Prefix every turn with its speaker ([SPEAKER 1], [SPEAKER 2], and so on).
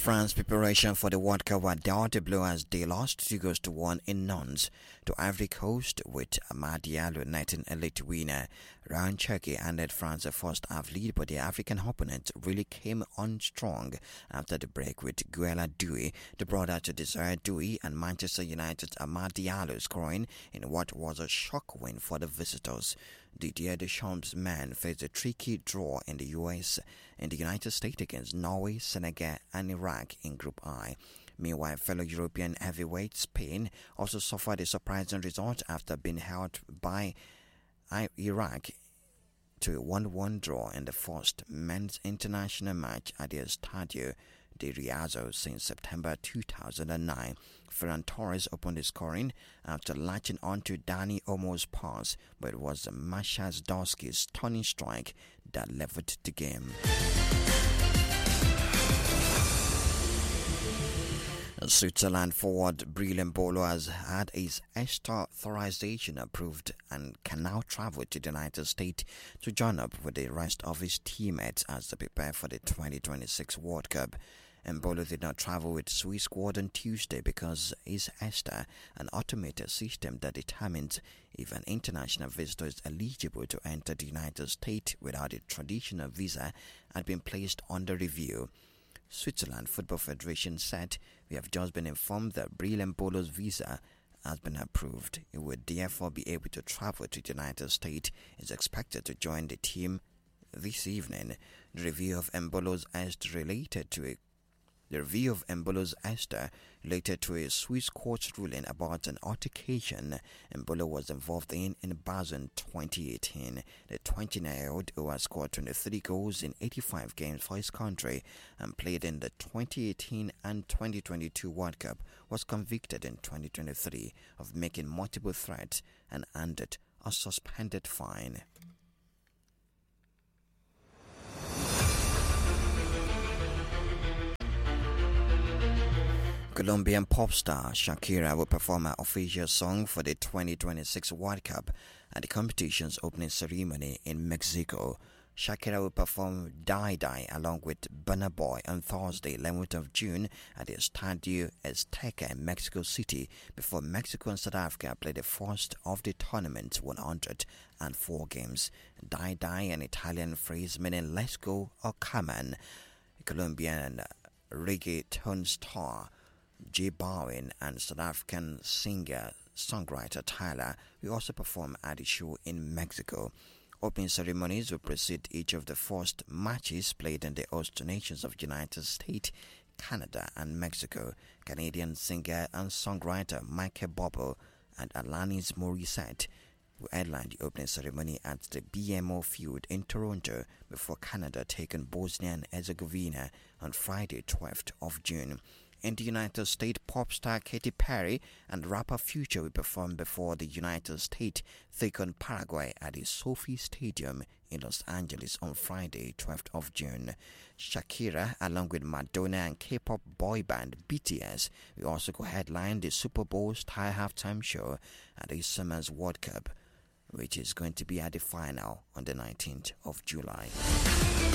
[SPEAKER 1] France preparation for the World Cup were down blue as they lost 2-1 in Nantes to Ivory Coast, with Amad Diallo netting a late winner. Ryan Cherki handed France a first half lead, but the African opponent really came on strong after the break, with Guela Doué, the brother to Desire Doué, and Manchester United's Amad Diallo scoring in what was a shock win for the visitors. Didier Deschamps' men faced a tricky draw in the United States against Norway, Senegal and Iraq in Group I. Meanwhile, fellow European heavyweight Spain also suffered a surprising result after being held by Iraq to a 1-1 draw in the first men's international match at the Estadio de Riazor since September 2009. Ferran Torres opened the scoring after latching onto Dani Olmo's pass, but it was Mashaz Dorski's stunning strike that leveled the game. Switzerland forward Breel Embolo has had his ESTA authorization approved and can now travel to the United States to join up with the rest of his teammates as they prepare for the 2026 World Cup. Embolo did not travel with Swiss squad on Tuesday because his ESTA, an automated system that determines if an international visitor is eligible to enter the United States without a traditional visa, had been placed under review. Switzerland Football Federation said, "We have just been informed that Breel Embolo's visa has been approved. He would therefore be able to travel to the United States. He is expected to join the team this evening." The review of Embolo's ESTA related to a Swiss court's ruling about an altercation Embolo was involved in Basel 2018. The 29-year-old, who has scored 23 goals in 85 games for his country and played in the 2018 and 2022 World Cup, was convicted in 2023 of making multiple threats and handed a suspended fine. Colombian pop star Shakira will perform her official song for the 2026 World Cup at the competition's opening ceremony in Mexico. Shakira will perform Die Die along with Burna Boy on Thursday, 11th of June at the Estadio Azteca in Mexico City, before Mexico and South Africa play the first of the tournament's 104 games. Die Die, an Italian phrase meaning let's go or come on. Colombian reggaeton star J Balvin and South African singer-songwriter Tyler will also perform at the show in Mexico. Opening ceremonies will precede each of the first matches played in the host nations of United States, Canada and Mexico. Canadian singer and songwriter Michael Bublé and Alanis Morissette will headline the opening ceremony at the BMO Field in Toronto before Canada take on Bosnia and Herzegovina on Friday, 12th of June. In the United States, pop star Katy Perry and rapper Future will perform before the United States take on Paraguay at the Sophie Stadium in Los Angeles on Friday, 12th of June. Shakira, along with Madonna and K-pop boy band BTS, will also co-headline the Super Bowl-style halftime show at this summer's World Cup, which is going to be at the final on the 19th of July.